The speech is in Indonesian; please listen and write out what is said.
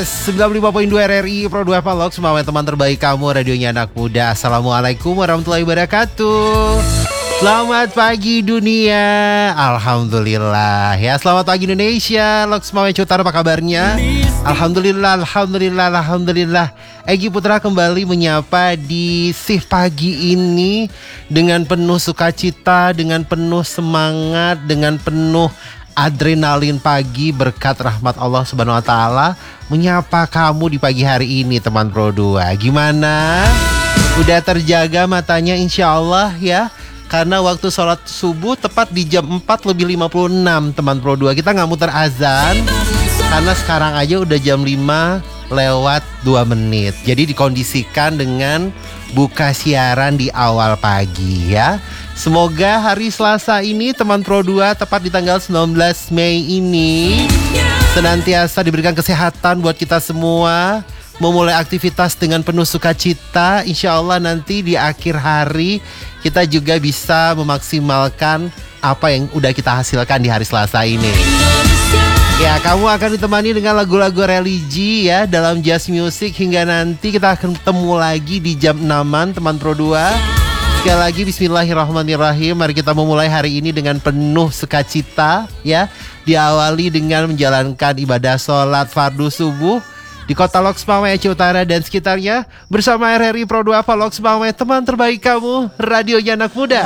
Yes, 95.2 RRI Pro 2 Palok, semua teman terbaik kamu, radionya anak muda. Assalamualaikum warahmatullahi wabarakatuh. Selamat pagi dunia. Alhamdulillah ya, selamat pagi Indonesia. Lok semua Utara, apa kabarnya? Alhamdulillah. Egy Putra kembali menyapa di shift pagi ini dengan penuh sukacita, dengan penuh semangat, dengan penuh adrenalin pagi, berkat rahmat Allah Subhanahu wa taala menyapa kamu di pagi hari ini, teman Pro 2. Gimana? Udah terjaga matanya insya Allah ya? Karena waktu sholat subuh tepat di jam 4:56, teman Pro 2. Kita nggak muter azan karena sekarang aja udah jam 5:02. Jadi dikondisikan dengan buka siaran di awal pagi ya. Semoga hari Selasa ini, teman Pro 2, tepat di tanggal 19 Mei ini senantiasa diberikan kesehatan buat kita semua, memulai aktivitas dengan penuh sukacita. Insya Allah nanti di akhir hari kita juga bisa memaksimalkan apa yang udah kita hasilkan di hari Selasa ini. Ya, kamu akan ditemani dengan lagu-lagu religi ya dalam Jazz Music hingga nanti kita akan ketemu lagi di jam 6-an, teman Pro 2. Sekali lagi bismillahirrahmanirrahim. Mari kita memulai hari ini dengan penuh sukacita ya. Diawali dengan menjalankan ibadah sholat fardu subuh di kota Loks Mawai, Aceh Utara dan sekitarnya bersama RRI Pro 2 Loks Mawai, teman terbaik kamu, radionya anak muda.